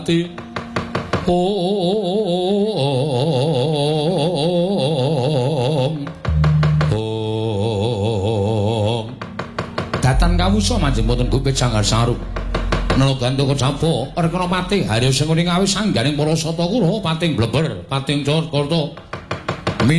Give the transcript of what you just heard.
Om Datan kawusa manjing boten kupit sanggar sarup nelo gandha kecapo rekana mati hari sing ngene ngawi sangganing para sata kula pating bleber pating corta